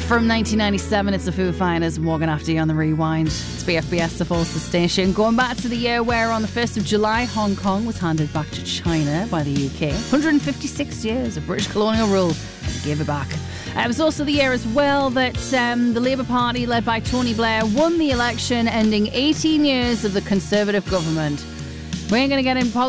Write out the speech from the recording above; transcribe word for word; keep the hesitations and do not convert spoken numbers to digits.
From nineteen ninety-seven, it's the Foo Fighters walking after you on the Rewind. It's B F B S, the Forster Station. Going back to the year where on the first of July, Hong Kong was handed back to China by the U K. one hundred fifty-six years of British colonial rule. They gave it back. Uh, it was also the year as well that um, the Labour Party, led by Tony Blair, won the election, ending eighteen years of the Conservative government. We ain't going to get in politics